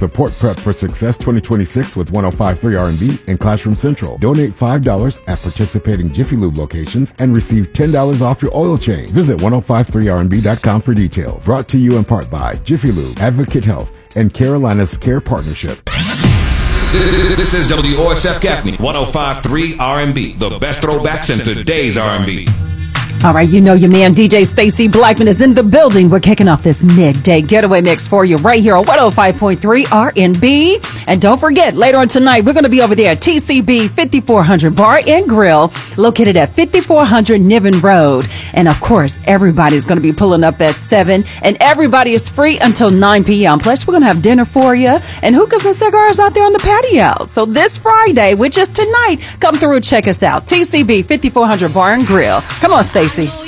Support Prep for Success 2026 with 105.3 R&B and Classroom Central. Donate $5 at participating Jiffy Lube locations and receive $10 off your oil change. Visit 1053rnb.com for details. Brought to you in part by Jiffy Lube, Advocate Health, and Carolina's Care Partnership. This is WOSF Gaffney, 105.3 R&B, the best throwbacks in today's R&B. All right, you know your man DJ Stacey Blackman is in the building. We're kicking off this midday getaway mix for you right here on 105.3 R&B. And don't forget, later on tonight, we're going to be over there at TCB 5400 Bar and Grill, located at 5400 Niven Road. And of course, everybody's going to be pulling up at 7, and everybody is free until 9 p.m. Plus, we're going to have dinner for you and hookahs and cigars out there on the patio. So this Friday, which is tonight, come through and check us out. TCB 5400 Bar and Grill. Come on, Stacey.